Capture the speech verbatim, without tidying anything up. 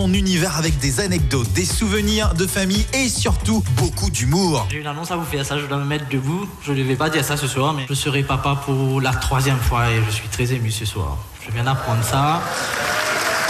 Mon univers avec des anecdotes, des souvenirs de famille et surtout beaucoup d'humour. J'ai une annonce à vous faire, ça je dois me mettre debout. Je ne vais pas dire ça ce soir, mais je serai papa pour la troisième fois et je suis très ému ce soir. Je viens d'apprendre ça.